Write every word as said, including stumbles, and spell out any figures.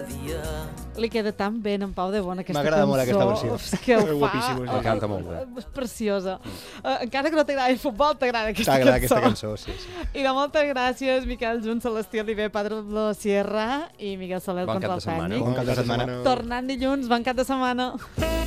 Li queda tan bé en Pau de Bona aquesta M'agrada cançó. molt aquesta versió. És que ho fa. Guapíssim, Me canta molt bé. És preciosa. Uh, encara que no t'agradi el futbol, t'agrada aquesta T'agrada cançó. aquesta cançó, sí, sí. I de moltes gràcies, Miquel Junt, Celestí Oliver, Pablo Sierra i Miguel Soler, Bon cap control de setmana. tècnic. Bon cap de setmana. Tornant dilluns, bon cap de setmana.